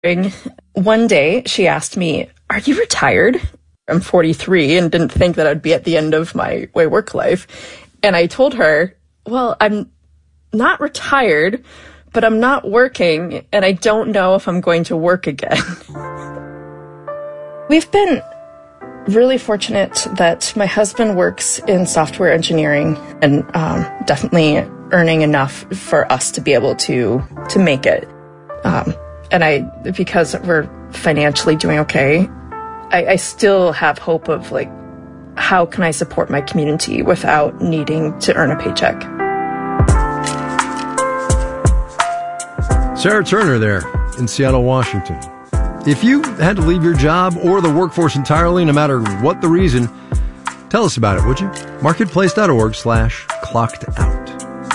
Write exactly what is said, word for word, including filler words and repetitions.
One day she asked me, "Are you retired?" I'm forty-three and didn't think that I'd be at the end of my, my work life. And I told her, well, I'm not retired, but I'm not working, and I don't know if I'm going to work again. We've been really fortunate that my husband works in software engineering and um, definitely earning enough for us to be able to to make it. Um, and I, because we're financially doing okay, I, I still have hope of, like, how can I support my community without needing to earn a paycheck? Sarah Turner there in Seattle, Washington. If you had to leave your job or the workforce entirely, no matter what the reason, tell us about it, would you? Marketplace.org slash clocked out.